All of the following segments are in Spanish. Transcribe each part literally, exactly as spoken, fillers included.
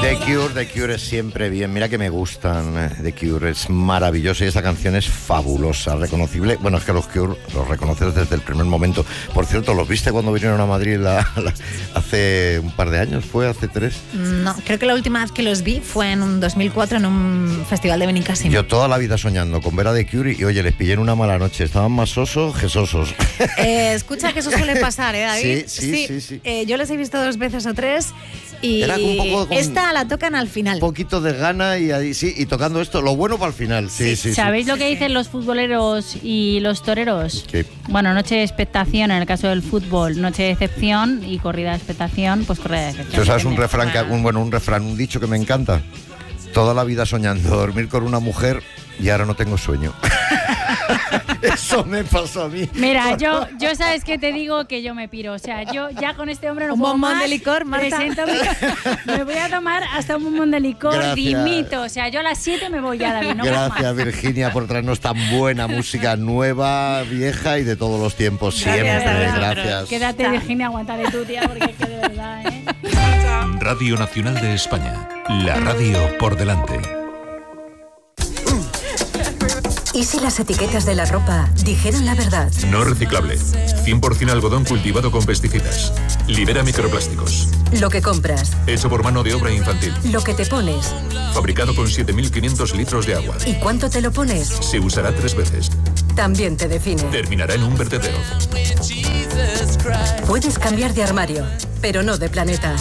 The Cure, The Cure es siempre bien. Mira que me gustan. The Cure es maravilloso y esta canción es fabulosa, reconocible. Bueno, es que los Cure los reconoces desde el primer momento. Por cierto, ¿los viste cuando vinieron a Madrid la, la, hace un par de años? ¿Fue hace tres? No, creo que la última vez que los vi fue en un dos mil cuatro en un festival de Benicàssim. Yo toda la vida soñando con ver a The Cure y, oye, les pillé en una mala noche. Estaban más sosos que sosos. Eh, escucha que eso suele pasar, ¿eh, David? Sí, sí, sí. sí, sí. Eh, yo les he visto dos veces o tres y Era un poco con esta la tocan al final. Un poquito de gana y ahí sí, y tocando esto, lo bueno para el final. Sí, sí, sí. ¿Sabéis sí. lo que dicen los futboleros y los toreros? ¿Qué? Bueno, noche de expectación en el caso del fútbol, noche de decepción, y corrida de expectación, pues corrida de decepción. ¿Tú sabes un refrán, que, un, bueno, un refrán, un dicho que me encanta? Toda la vida soñando dormir con una mujer y ahora no tengo sueño. Eso me pasó a mí. Mira, yo, yo sabes que te digo que yo me piro. O sea, yo ya con este hombre no un puedo bombón más. de licor, Marta. Me, me voy a tomar hasta un bombón de licor, Gracias. dimito. O sea, yo a las siete me voy ya, David. No Gracias, más. Virginia, por traernos tan buena música nueva, vieja y de todos los tiempos. Gracias, siempre. David. Gracias. Quédate, Virginia, aguantaré tú, tía, porque es que de verdad, ¿eh? Radio Nacional de España. La radio por delante. ¿Y si las etiquetas de la ropa dijeran la verdad? No reciclable. cien por ciento algodón cultivado con pesticidas. Libera microplásticos. Lo que compras. Hecho por mano de obra infantil. Lo que te pones. Fabricado con siete mil quinientos litros de agua. ¿Y cuánto te lo pones? Se usará tres veces. También te define. Terminará en un vertedero. Puedes cambiar de armario, pero no de planeta.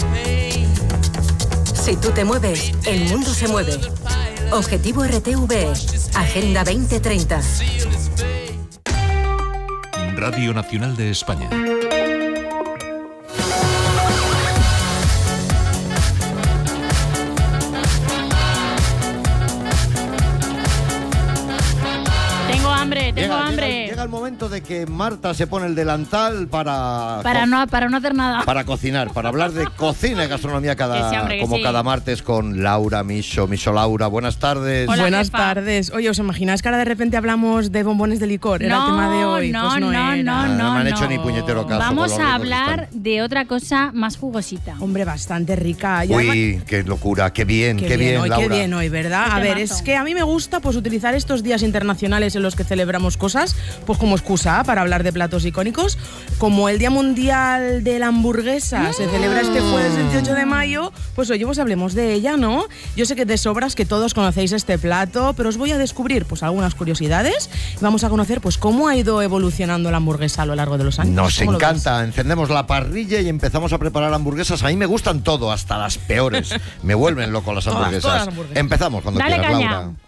Si tú te mueves, el mundo se mueve. Objetivo R T V, Agenda veinte treinta. Radio Nacional de España. Tengo hambre, tengo Llega, hambre. llega, llega el momento de que Marta se pone el delantal para... Para no, para no hacer nada. Para cocinar, para hablar de cocina y gastronomía cada, Que sí, hombre, que como sí. cada martes con Laura Miso. Miso Laura, buenas tardes. Hola, Buenas jefa. tardes. Oye, ¿os imagináis que ahora de repente hablamos de bombones de licor? Era no, el tema de hoy. No, pues no, no, era. no, No, no, no me han no. hecho ni puñetero caso Vamos con lo a ricos que hablar están. de otra cosa más jugosita. Hombre, bastante rica. Y además- Uy, qué locura, qué bien, qué, Qué bien, hoy, Laura. qué bien hoy, ¿verdad? Qué A ver, temazo. es que a mí me gusta pues utilizar estos días internacionales en los que celebramos cosas pues como excusa para hablar de platos icónicos. Como el Día Mundial de la Hamburguesa se celebra este jueves veintiocho de mayo, pues oye, pues hablemos de ella, ¿no? Yo sé que de sobras que todos conocéis este plato, pero os voy a descubrir pues algunas curiosidades y vamos a conocer pues cómo ha ido evolucionando la hamburguesa a lo largo de los años. Nos ¿Cómo lo ves? encanta, encendemos la parrilla y empezamos a preparar hamburguesas. A mí me gustan todo, hasta las peores. Me vuelven loco las Todas, hamburguesas. todas las hamburguesas. Empezamos cuando Dale quieras, caña. Laura.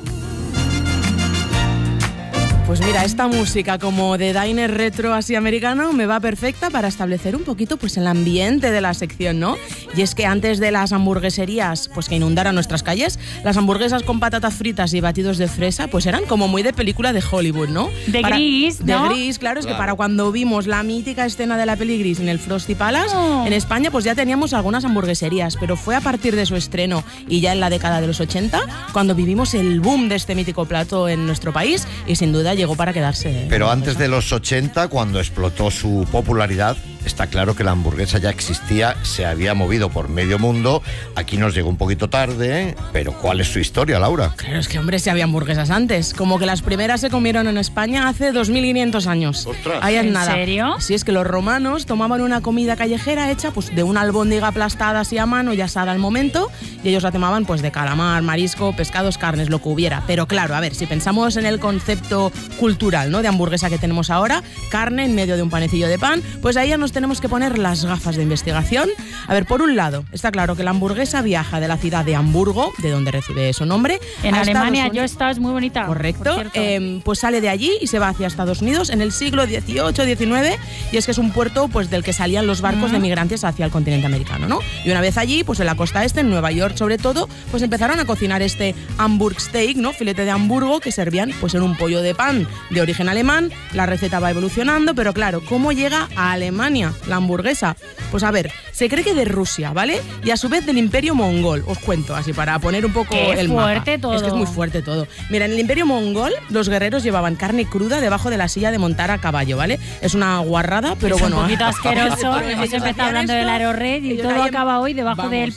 Pues mira, esta música como de diner retro así americano me va perfecta para establecer un poquito pues el ambiente de la sección, ¿no? Y es que antes de las hamburgueserías pues que inundaran nuestras calles, las hamburguesas con patatas fritas y batidos de fresa pues eran como muy de película de Hollywood, ¿no? De Para- Gris, ¿no? De Gris, claro, es Claro. que para cuando vimos la mítica escena de la peli Gris en el Frosty Palace, Oh. en España pues ya teníamos algunas hamburgueserías, pero fue a partir de su estreno y ya en la década de los ochenta cuando vivimos el boom de este mítico plato en nuestro país y sin duda llegó para quedarse. Pero antes de los ochenta, cuando explotó su popularidad, está claro que la hamburguesa ya existía, se había movido por medio mundo. Aquí nos llegó un poquito tarde, pero ¿cuál es su historia, Laura? Claro, es que hombre, si había hamburguesas antes. Como que las primeras se comieron en España hace dos mil quinientos años. ¡Ostras! Ahí es ¿En nada. serio? Sí, es que los romanos tomaban una comida callejera hecha pues de una albóndiga aplastada así a mano y asada al momento, y ellos la tomaban pues de calamar, marisco, pescados, carnes, lo que hubiera. Pero claro, a ver, si pensamos en el concepto cultural, ¿no?, de hamburguesa que tenemos ahora, carne en medio de un panecillo de pan, pues ahí ya nos tenemos que poner las gafas de investigación. A ver, por un lado, está claro que la hamburguesa viaja de la ciudad de Hamburgo, de donde recibe su nombre, En a Alemania Estados yo he Unidos. estado, es muy bonita. Correcto, por cierto. eh, pues sale de allí y se va hacia Estados Unidos en el siglo dieciocho diecinueve, y es que es un puerto pues del que salían los barcos de migrantes hacia el continente americano, ¿no? Y una vez allí, pues en la costa este, en Nueva York sobre todo, pues empezaron a cocinar este Hamburg Steak, ¿no?, filete de Hamburgo, que servían pues en un pollo de pan de origen alemán. La receta va evolucionando, pero claro, ¿cómo llega a Alemania la hamburguesa? Pues a ver, se cree que de Rusia, ¿vale? Y a su vez del Imperio Mongol. Os cuento así para poner un poco Qué el mapa. fuerte todo. Es que es muy fuerte todo. Mira, en el Imperio Mongol los guerreros llevaban carne cruda debajo de la silla de montar a caballo, ¿vale? Es una guarrada, pero es bueno. un poquito asqueroso. Ellos Hemos hacían empezado hablando esto, del Aerored y ellos todo ahí- acaba hoy debajo Vamos. del pi.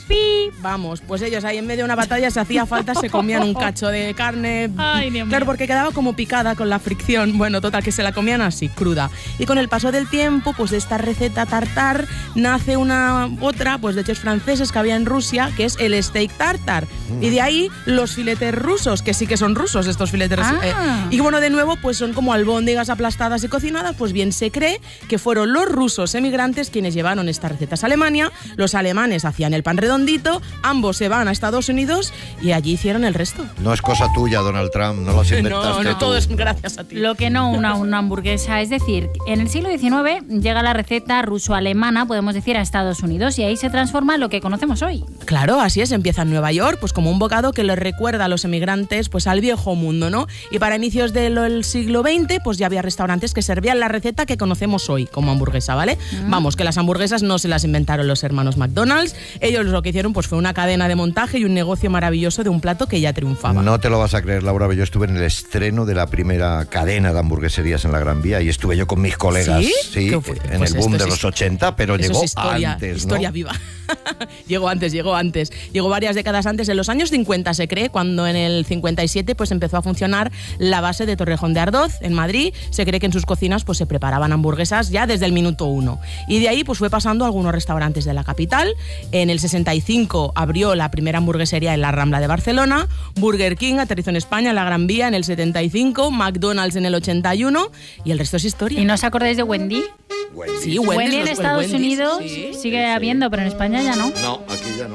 Vamos, pues ellos ahí en medio de una batalla, si hacía falta, se comían un cacho de carne. Ay, Dios claro, mío. porque quedaba como picada con la fricción. Bueno, total, que se la comían así, cruda. Y con el paso del tiempo, pues de esta receta tartar nace una otra, pues de chefs franceses que había en Rusia, que es el steak tartar. Mm. Y de ahí los filetes rusos, que sí que son rusos estos filetes. Ah. Eh, y bueno, de nuevo, pues son como albóndigas aplastadas y cocinadas. Pues bien, se cree que fueron los rusos emigrantes quienes llevaron estas recetas a Alemania. Los alemanes hacían el pan redondito, ambos se van a Estados Unidos y allí hicieron el resto. No es cosa tuya, Donald Trump, no lo has inventaste No, no, tú. todo es gracias a ti. Lo que no una, una hamburguesa, es decir, en el siglo diecinueve llega la receta ruso-alemana, podemos decir, a Estados Unidos y ahí se transforma en lo que conocemos hoy. Claro, así es, empieza en Nueva York, pues como un bocado que les recuerda a los emigrantes pues al viejo mundo, ¿no? Y para inicios del siglo veinte, pues ya había restaurantes que servían la receta que conocemos hoy como hamburguesa, ¿vale? Mm. Vamos, que las hamburguesas no se las inventaron los hermanos McDonald's, ellos lo que hicieron pues fue una cadena de montaje y un negocio maravilloso de un plato que ya triunfaba. No te lo vas a creer, Laura, yo estuve en el estreno de la primera cadena de hamburgueserías en la Gran Vía y estuve yo con mis colegas, ¿Sí? sí en pues el boom de es, los ochenta, pero llegó es historia, antes, ¿no? Historia viva. llegó antes, llegó antes. Llegó varias décadas antes, en los años cincuenta se cree, cuando en el cincuenta y siete pues empezó a funcionar la base de Torrejón de Ardoz, en Madrid. Se cree que en sus cocinas pues se preparaban hamburguesas ya desde el minuto uno. Y de ahí pues fue pasando a algunos restaurantes de la capital. En el sesenta y cinco abrió la primera hamburguesería en la Rambla de Barcelona. Burger King aterrizó en España, en la Gran Vía, en el setenta y cinco. McDonald's en el ochenta y uno. Y el resto es historia. ¿Y no os acordáis de Wendy? Wendy. Sí, Wendy, Wendy en Estados Wendy's, Unidos sí. sigue habiendo, pero en España ya no. No, aquí ya no.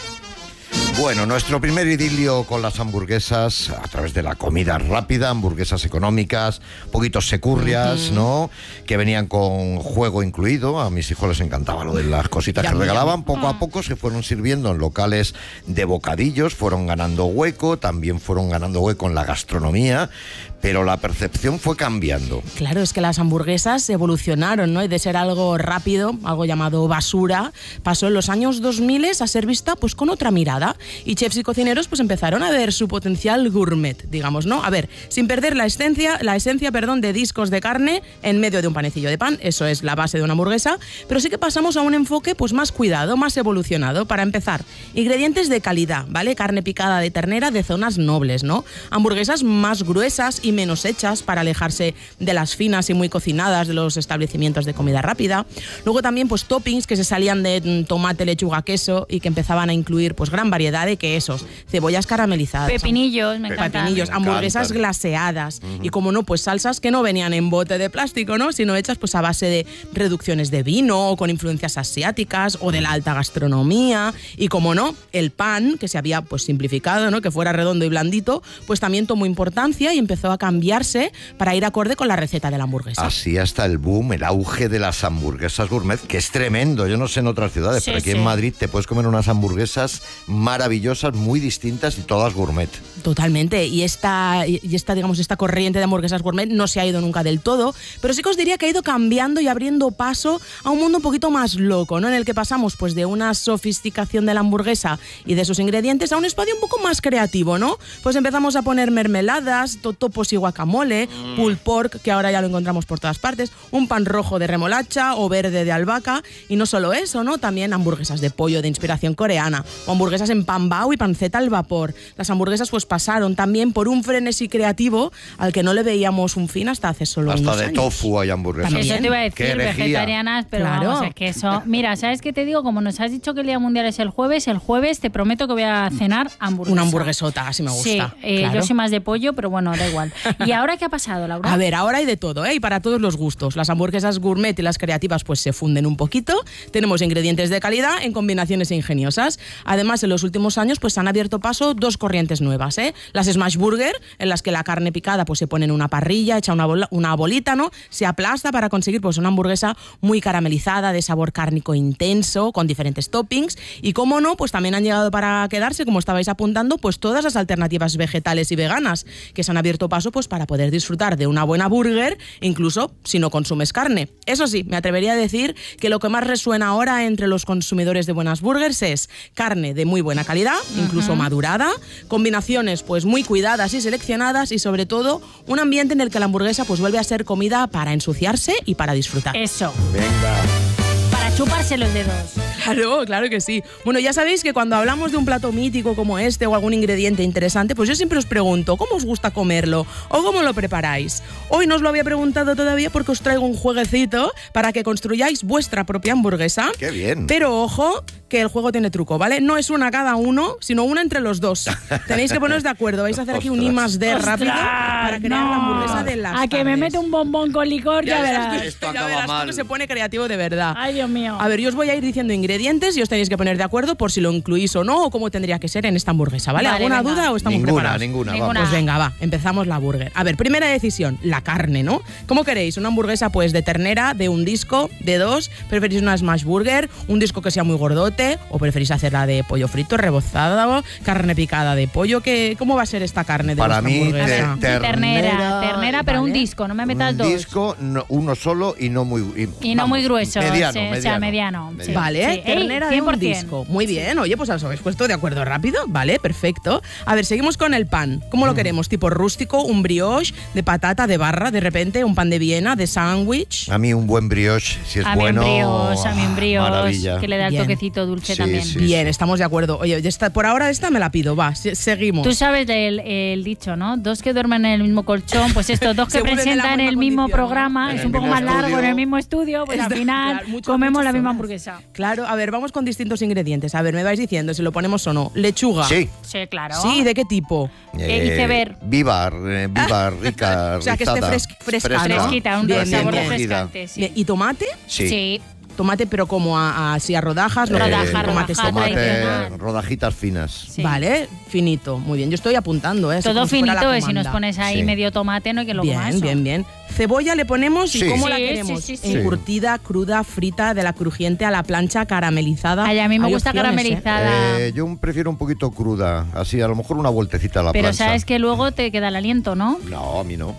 Bueno, nuestro primer idilio con las hamburguesas a través de la comida rápida, hamburguesas económicas, poquitos securrias, uh-huh. ¿no? Que venían con juego incluido. A mis hijos les encantaba lo de las cositas ya que me regalaban. llamo. Poco a poco se fueron sirviendo en locales de bocadillos, fueron ganando hueco, también fueron ganando hueco en la gastronomía, pero la percepción fue cambiando. Claro, es que las hamburguesas evolucionaron, ¿no? Y de ser algo rápido, algo llamado basura, pasó en los años dos mil a ser vista pues con otra mirada. Y chefs y cocineros pues empezaron a ver su potencial gourmet, digamos, ¿no? A ver, sin perder la esencia, la esencia, perdón, de discos de carne en medio de un panecillo de pan, eso es la base de una hamburguesa, pero sí que pasamos a un enfoque pues más cuidado, más evolucionado. Para empezar, ingredientes de calidad, ¿vale? Carne picada de ternera de zonas nobles, ¿no? Hamburguesas más gruesas y menos hechas para alejarse de las finas y muy cocinadas de los establecimientos de comida rápida. Luego también pues toppings que se salían de tomate, lechuga, queso y que empezaban a incluir pues gran variedad de quesos, cebollas caramelizadas, pepinillos, me encantan. Pepinillos, Me hamburguesas encantan. glaseadas Uh-huh. y como no, pues salsas que no venían en bote de plástico, ¿no? Sino hechas pues a base de reducciones de vino o con influencias asiáticas o de la alta gastronomía. Y como no, el pan, que se había pues simplificado, ¿no? Que fuera redondo y blandito, pues también tomó importancia y empezó a cambiarse para ir acorde con la receta de la hamburguesa. Así hasta el boom, el auge de las hamburguesas gourmet, que es tremendo. Yo no sé en otras ciudades, Sí, pero aquí sí. en Madrid te puedes comer unas hamburguesas maravillosas, muy distintas y todas gourmet. Totalmente, y esta, y esta, digamos, esta corriente de hamburguesas gourmet no se ha ido nunca del todo, pero sí que os diría que ha ido cambiando y abriendo paso a un mundo un poquito más loco, ¿no? En el que pasamos pues de una sofisticación de la hamburguesa y de sus ingredientes a un espacio un poco más creativo, ¿no? Pues empezamos a poner mermeladas, totopos y guacamole, mm. pulled pork, que ahora ya lo encontramos por todas partes, un pan rojo de remolacha o verde de albahaca, y no solo eso, ¿no? También hamburguesas de pollo de inspiración coreana, o hamburguesas en pan bao y panceta al vapor. Las hamburguesas pues pasaron también por un frenesí creativo al que no le veíamos un fin hasta hace solo Hasta unos de años. tofu hay hamburguesas. También. Eso te iba a Qué decir, herejía. vegetarianas, pero Claro. vamos, es que eso... Mira, ¿sabes qué te digo? Como nos has dicho que el Día Mundial es el jueves, el jueves te prometo que voy a cenar hamburguesa. Una hamburguesota, así me gusta. Sí, eh, claro. yo soy más de pollo, pero bueno, da igual. ¿Y ahora qué ha pasado, Laura? A ver, ahora hay de todo, ¿eh? Y para todos los gustos. Las hamburguesas gourmet y las creativas pues se funden un poquito. Tenemos ingredientes de calidad en combinaciones ingeniosas. Además, en los últimos años pues han abierto paso dos corrientes nuevas, ¿eh? Las smash burger, en las que la carne picada pues se pone en una parrilla, echa una, bola, una bolita, ¿no? Se aplasta para conseguir pues una hamburguesa muy caramelizada, de sabor cárnico intenso, con diferentes toppings. Y como no, pues también han llegado para quedarse, como estabais apuntando, pues todas las alternativas vegetales y veganas que se han abierto paso pues para poder disfrutar de una buena burger, incluso si no consumes carne. Eso sí, me atrevería a decir que lo que más resuena ahora entre los consumidores de buenas burgers es carne de muy buena calidad, incluso uh-huh. madurada, combinaciones pues muy cuidadas y seleccionadas, y sobre todo un ambiente en el que la hamburguesa pues vuelve a ser comida para ensuciarse y para disfrutar. Eso. Venga. Para chuparse los dedos. Claro, claro que sí. Bueno, ya sabéis que cuando hablamos de un plato mítico como este o algún ingrediente interesante, pues yo siempre os pregunto, ¿cómo os gusta comerlo? ¿O cómo lo preparáis? Hoy no os lo había preguntado todavía porque os traigo un jueguecito para que construyáis vuestra propia hamburguesa. ¡Qué bien! Pero ojo, que el juego tiene truco, ¿vale? No es una cada uno, sino una entre los dos. Tenéis que poneros de acuerdo. Vais a hacer aquí un I más D rápido para crear no. la hamburguesa de las A que me tardes. mete un bombón con licor, ya, Ya verás. verás, Esto ya acaba verás mal. cómo se pone creativo de verdad. Ay, Dios mío. A ver, yo os voy a ir diciendo ingredientes y os tenéis que poner de acuerdo por si lo incluís o no o cómo tendría que ser en esta hamburguesa, ¿vale? Vale, ¿Alguna venga. duda o estamos Ninguna, preparados? ninguna, Ninguna. vamos. Pues venga, va, empezamos la burger. A ver, primera decisión, la carne, ¿no? ¿Cómo queréis? ¿Una hamburguesa pues de ternera, de un disco, de dos? ¿Preferís una smash burger, un disco que sea muy gordote? ¿O preferís hacerla de pollo frito, rebozada, carne picada de pollo? ¿Qué, ¿Cómo va a ser esta carne de Para vuestra mí, hamburguesa? te- Ternera, ternera, pero un vale. disco, no me metas un dos. disco, no- uno solo y no muy... Y no muy grueso, Mediano, sí, o mediano. sea, mediano, sí. Vale, Sí. ternera Ey, de cien por un cien. disco. Muy bien, oye, pues os habéis puesto de acuerdo rápido. Vale, perfecto. A ver, seguimos con el pan. ¿Cómo lo Mm. queremos? ¿Tipo rústico, un brioche, de patata, de barra, de repente, un pan de Viena, de sándwich? A mí un buen brioche, si es A mí un bueno... brioche, a mí un brioche, maravilla. que le da el Bien. toquecito dulce Sí, también. sí. Bien, estamos de acuerdo. Oye, ya está, por ahora esta me la pido, va, se- seguimos. Tú sabes el, el dicho, ¿no? Dos que duermen en el mismo colchón, pues estos dos que Se vuelven de la presentan misma el mismo condición, ¿no? programa, En es el un poco mismo más largo estudio. en el mismo estudio, pues al Está- final claro, muchas, comemos muchas la misma horas. hamburguesa. Claro, a ver, vamos con distintos ingredientes. A ver, me vais diciendo si lo ponemos o no. Lechuga. Sí. Sí, claro. Sí, ¿de qué tipo? Eh, iceberg. Vivar, eh, vivar, rica, O sea, que esté rizada, fres- fresca, ¿no? Fresquita, un Bien, sabor bien, bien. refrescante, sí. Bien, ¿y tomate? Sí. Sí. Tomate, pero como a, a- así a rodajas. lo que- Rodaja, tomate rodaja, seco. tradicional. Tomate, rodajitas finas. Sí. Vale, finito. Muy bien, yo estoy apuntando, ¿eh? Así Todo como si fuera la finito, y si comanda. nos pones ahí Sí. medio tomate, no hay que lo coma Bien, eso. bien, bien. Cebolla le ponemos y Sí. ¿cómo la Sí, queremos? sí, sí, sí. Encurtida, cruda, frita, de la crujiente a la plancha, caramelizada. Ay, a mí me Hay gusta opciones, ¿eh? caramelizada. Eh, yo prefiero un poquito cruda, así a lo mejor una vueltecita a la Pero plancha. sabes que luego te queda el aliento, ¿no? No, a mí no.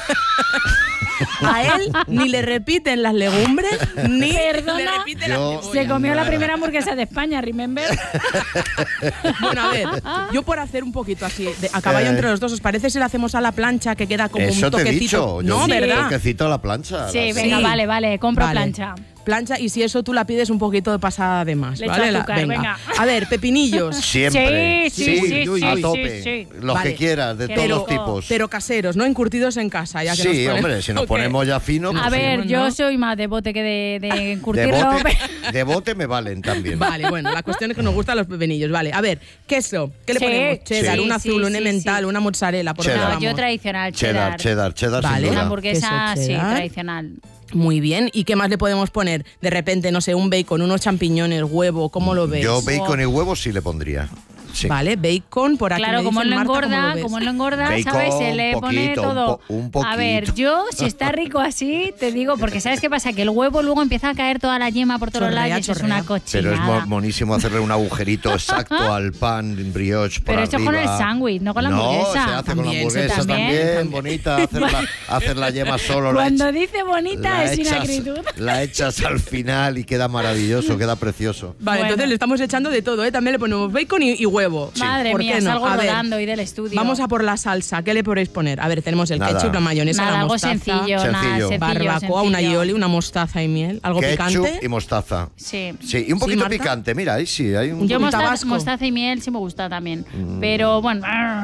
A él ni le repiten las legumbres, ni Perdona. le repiten Yo- las Se cebollas. comió la primera hamburguesa de España, remember. Bueno, a ver, yo por hacer un poquito así, de, a caballo Eh. entre los dos, ¿os parece si lo hacemos a la plancha que queda como Eso un te he toquecito? dicho. Yo No, un ¿verdad? toquecito a la plancha. Sí, la- venga, Sí. vale, vale, compro Vale. plancha. Plancha, y si eso tú la pides un poquito de pasada de más, Le ¿vale? echo La- azúcar, venga. A ver, pepinillos. Siempre. Sí, sí, sí, uy, sí, a sí, tope. sí. Los Vale. que quieras, de Qué todos los rico. tipos. Pero caseros, no encurtidos en casa, ya que nos sí, ponemos- hombre, si nos Ok. ponemos ya fino. A pues sí. ver, ¿no? yo soy más de bote que de, de de encurtirlo. bote, de bote me valen también. Vale, bueno, la cuestión es que nos gustan los pepinillos. Vale, a ver, queso. ¿Qué le Sí, ponemos? Cheddar, sí, un azul, sí, un sí, emmental, sí. una mozzarella, por Cheddar. dónde No, yo vamos? tradicional, Cheddar, cheddar, cheddar, Vale. sin Una duda. hamburguesa, Queso sí, cheddar. tradicional. Muy bien. ¿Y qué más le podemos poner? De repente, no sé, un bacon, unos champiñones, huevo, ¿cómo lo ves? Yo bacon y huevos sí le pondría. Sí. Vale, bacon, por aquí Claro, me como él dicen, lo Marta, ¿cómo engorda, ves? como él lo engorda, Bacon, ¿sabes? Se le un pone poquito, un todo. po- un A ver, poquito. yo, si está rico así, te digo, porque ¿sabes qué pasa? Que el huevo luego empieza a caer toda la yema por todos Chorrea, lados y eso es chorrea. una Pero es mo- cochinada. monísimo hacerle un agujerito exacto al pan brioche por Pero hecho con arriba. el sándwich, no con la No, hamburguesa. se hace con la También, se hamburguesa también. también, También. bonita, hacer la, hacer la yema solo. la Cuando echa- dice bonita la es sin echas- acritud. La echas al final y queda maravilloso, queda precioso. Vale, Bueno. entonces le estamos echando de todo, ¿eh? También le ponemos bacon y, y huevo. Madre ¿Por mía, qué no? salgo A ver, rodando y del estudio. vamos a por la salsa. ¿Qué le podéis poner? A ver, tenemos el Nada. ketchup, la mayonesa, Nada, la algo mostaza, sencillo, nada, Sencillo. sencillo, barbacoa, una sencillo. aioli, una mostaza y miel. ¿Algo Ketchup picante? y mostaza. Sí. Sí, y un poquito Marta? picante, mira, ahí sí, hay un Yo Un mostaza, tabasco. mostaza y miel sí me gusta también. Pero bueno.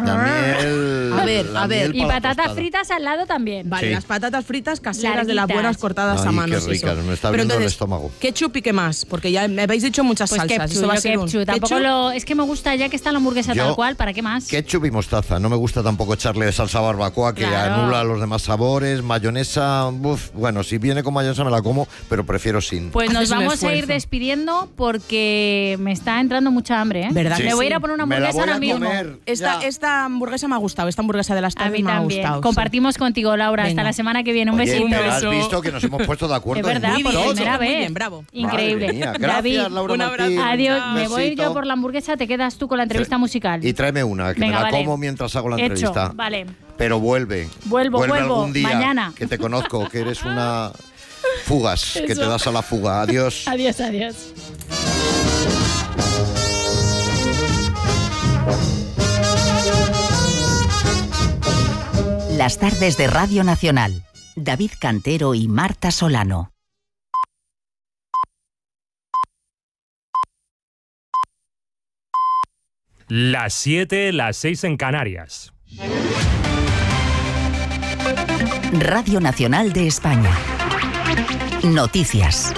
La miel. A ver, la a ver. miel Y para la patatas tostada. fritas al lado también. Vale, Sí. las patatas fritas caseras de las Larguitas. buenas cortadas a Ay, mano. qué ricas, me está abriendo el estómago. Ketchup y qué más, porque ya me habéis dicho muchas Pues salsas. ketchup, Eso va a yo ser un- ketchup. Tampoco ketchup. lo, es que me gusta ya que está la hamburguesa Yo- tal cual, ¿para qué más? Ketchup y mostaza. No me gusta tampoco echarle salsa barbacoa que Claro. anula los demás sabores. Mayonesa, uf, bueno, si viene con mayonesa me la como, pero prefiero sin. Pues nos Haces un vamos a ir esfuerzo. despidiendo porque me está entrando mucha hambre, ¿eh? ¿Verdad Sí. que Me voy a sí? ir a poner una Me la hamburguesa voy a ahora mismo. comer. Esta, Ya. esta hamburguesa me ha gustado, esta hamburguesa de las A tardes mí me ha también. gustado. sí. Compartimos contigo, Laura. Hasta Venga. la semana que viene. Un Oye, besito. pero has beso. visto que nos hemos puesto de acuerdo Es verdad, en por todo. primera Muy vez. bien, bravo. Increíble. Madre mía, gracias, David, Laura un Martín. abrazo. adiós. Un Me voy a ir yo besito. por la hamburguesa. Te quedas tú con la entrevista musical. Y tráeme una, que Venga, me la vale. como mientras hago la Hecho, entrevista. vale. Pero vuelve. Vuelvo, vuelve vuelvo, algún día. mañana. Que te conozco, que eres una fugas, que te Eso. das a la fuga. Adiós. Adiós, adiós. Las tardes de Radio Nacional. David Cantero y Marta Solano. Las siete, las seis en Canarias. Radio Nacional de España. Noticias.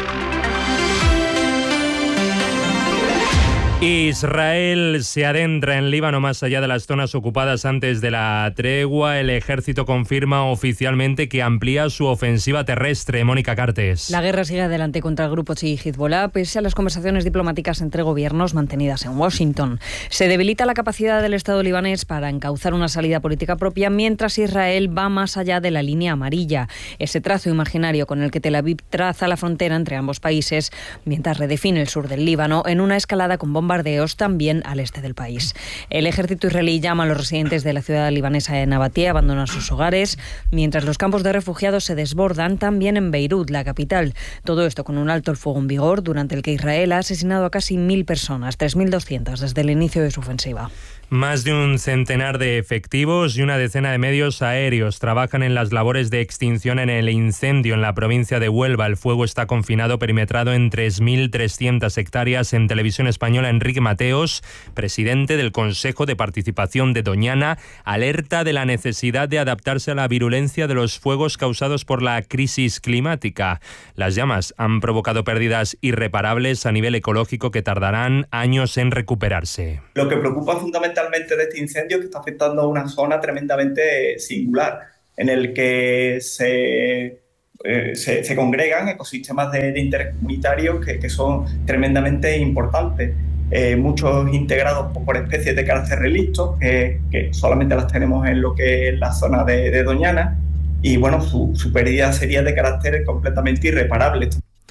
Israel se adentra en Líbano más allá de las zonas ocupadas antes de la tregua. El ejército confirma oficialmente que amplía su ofensiva terrestre. Mónica Cartes. La guerra sigue adelante contra el grupo chií Hezbollah, pese a las conversaciones diplomáticas entre gobiernos mantenidas en Washington. Se debilita la capacidad del Estado libanés para encauzar una salida política propia, mientras Israel va más allá de la línea amarilla, ese trazo imaginario con el que Tel Aviv traza la frontera entre ambos países, mientras redefine el sur del Líbano en una escalada con bombas bombardeos también al este del país. El ejército israelí llama a los residentes de la ciudad libanesa de Nabatea a abandonar sus hogares, mientras los campos de refugiados se desbordan también en Beirut, la capital. Todo esto con un alto el fuego en vigor, durante el que Israel ha asesinado a casi mil personas, tres mil doscientas desde el inicio de su ofensiva. Más de un centenar de efectivos y una decena de medios aéreos trabajan en las labores de extinción en el incendio en la provincia de Huelva. El fuego está confinado, perimetrado en tres mil trescientas hectáreas. En Televisión Española, Enrique Mateos, presidente del Consejo de Participación de Doñana, alerta de la necesidad de adaptarse a la virulencia de los fuegos causados por la crisis climática. Las llamas han provocado pérdidas irreparables a nivel ecológico que tardarán años en recuperarse. Lo que preocupa fundamentalmente de este incendio es que está afectando a una zona tremendamente singular, en el que se, eh, se, se congregan ecosistemas de, de interés comunitario que, que son tremendamente importantes, eh, muchos integrados por, por especies de carácter relicto, que, que solamente las tenemos en lo que es la zona de, de Doñana, y bueno, su, su pérdida sería de carácter completamente irreparable.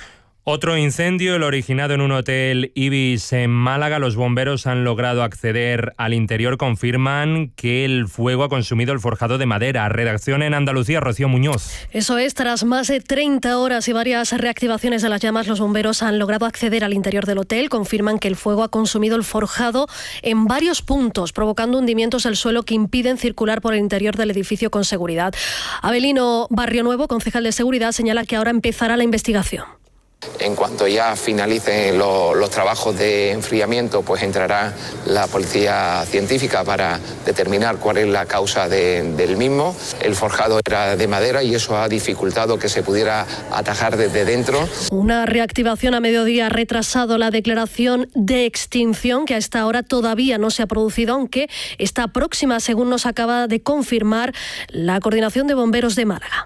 Otro incendio, el originado en un hotel Ibis en Málaga. Los bomberos han logrado acceder al interior. Confirman que el fuego ha consumido el forjado de madera. Redacción en Andalucía, Rocío Muñoz. Eso es, tras más de treinta horas y varias reactivaciones de las llamas, los bomberos han logrado acceder al interior del hotel. Confirman que el fuego ha consumido el forjado en varios puntos, provocando hundimientos del suelo que impiden circular por el interior del edificio con seguridad. Abelino Barrio Nuevo, concejal de seguridad, señala que ahora empezará la investigación. En cuanto ya finalicen lo, los trabajos de enfriamiento, pues entrará la policía científica para determinar cuál es la causa de, del mismo. El forjado era de madera y eso ha dificultado que se pudiera atajar desde dentro. Una reactivación a mediodía ha retrasado la declaración de extinción, que a esta hora todavía no se ha producido, aunque está próxima, según nos acaba de confirmar la Coordinación de Bomberos de Málaga.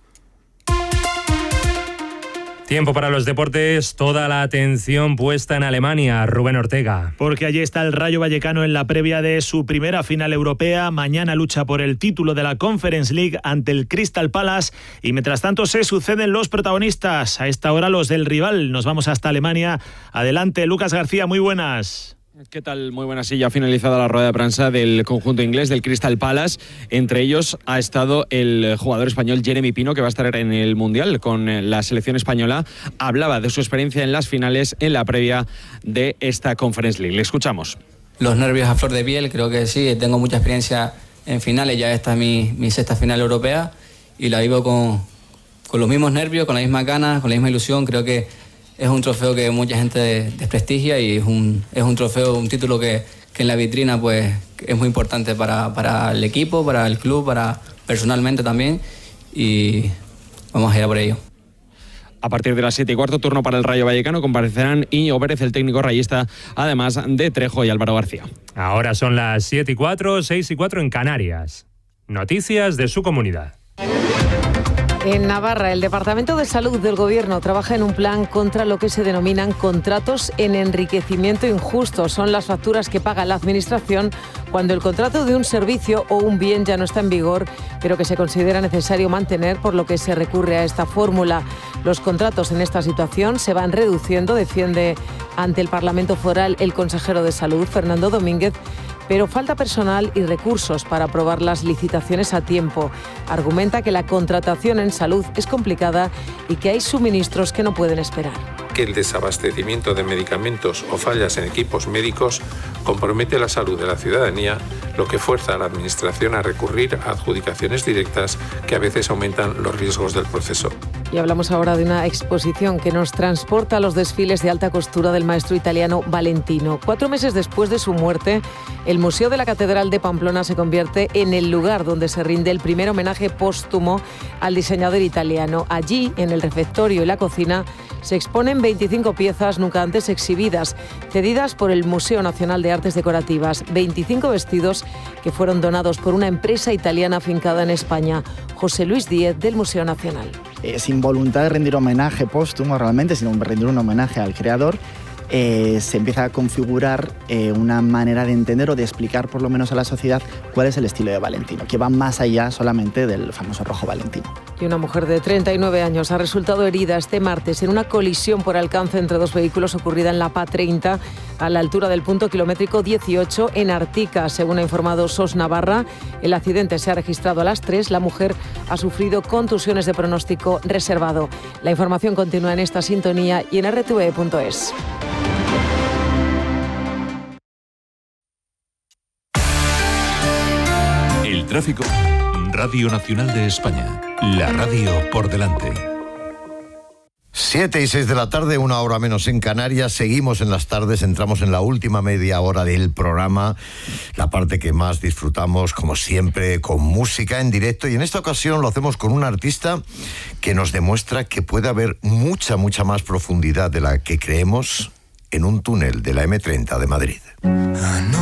Tiempo para los deportes, toda la atención puesta en Alemania. Rubén Ortega. Porque allí está el Rayo Vallecano en la previa de su primera final europea. Mañana lucha por el título de la Conference League ante el Crystal Palace. Y mientras tanto se suceden los protagonistas. A esta hora los del rival. Nos vamos hasta Alemania. Adelante, Lucas García, muy buenas. ¿Qué tal? Muy buena silla. Ha finalizado la rueda de prensa del conjunto inglés del Crystal Palace. Entre ellos ha estado el jugador español Jeremy Pino, que va a estar en el Mundial con la selección española. Hablaba de su experiencia en las finales en la previa de esta Conference League. Le escuchamos. Los nervios a flor de piel, creo que sí. Tengo mucha experiencia en finales. Ya esta es mi, mi sexta final europea y la vivo con, con los mismos nervios, con la misma ganas, con la misma ilusión. Creo que es un trofeo que mucha gente desprestigia y es un, es un trofeo, un título que, que en la vitrina pues es muy importante para, para el equipo, para el club, para personalmente también, y vamos a ir a por ello. A partir de las siete y cuarto, turno para el Rayo Vallecano, comparecerán Íñigo Pérez, el técnico rayista, además de Trejo y Álvaro García. Ahora son las siete y cuatro, seis y cuatro en Canarias. Noticias de su comunidad. En Navarra, el Departamento de Salud del Gobierno trabaja en un plan contra lo que se denominan contratos en enriquecimiento injusto. Son las facturas que paga la Administración cuando el contrato de un servicio o un bien ya no está en vigor, pero que se considera necesario mantener, por lo que se recurre a esta fórmula. Los contratos en esta situación se van reduciendo, defiende ante el Parlamento Foral el consejero de Salud, Fernando Domínguez, pero falta personal y recursos para aprobar las licitaciones a tiempo. Argumenta que la contratación en salud es complicada y que hay suministros que no pueden esperar. Que el desabastecimiento de medicamentos o fallas en equipos médicos compromete la salud de la ciudadanía, lo que fuerza a la Administración a recurrir a adjudicaciones directas que a veces aumentan los riesgos del proceso. Y hablamos ahora de una exposición que nos transporta a los desfiles de alta costura del maestro italiano Valentino. Cuatro meses después de su muerte, el Museo de la Catedral de Pamplona se convierte en el lugar donde se rinde el primer homenaje póstumo al diseñador italiano. Allí, en el refectorio y la cocina, se exponen veinticinco piezas nunca antes exhibidas, cedidas por el Museo Nacional de Artes Decorativas. veinticinco vestidos que fueron donados por una empresa italiana afincada en España. José Luis Díez, del Museo Nacional. Eh, sin voluntad de rendir homenaje póstumo realmente, sino rendir un homenaje al creador, eh, se empieza a configurar eh, una manera de entender o de explicar por lo menos a la sociedad cuál es el estilo de Valentino, que va más allá solamente del famoso rojo Valentino. Y una mujer de treinta y nueve años ha resultado herida este martes en una colisión por alcance entre dos vehículos ocurrida en la P A treinta a la altura del punto kilométrico dieciocho en Artica. Según ha informado S O S Navarra, el accidente se ha registrado a las tres. La mujer ha sufrido contusiones de pronóstico reservado. La información continúa en esta sintonía y en r t v punto es. El tráfico. Radio Nacional de España. La radio por delante. Siete y seis de la tarde, una hora menos en Canarias. Seguimos en las tardes, entramos en la última media hora del programa, la parte que más disfrutamos, como siempre, con música en directo. Y en esta ocasión lo hacemos con un artista que nos demuestra que puede haber mucha, mucha más profundidad de la que creemos en un túnel de la eme treinta de Madrid.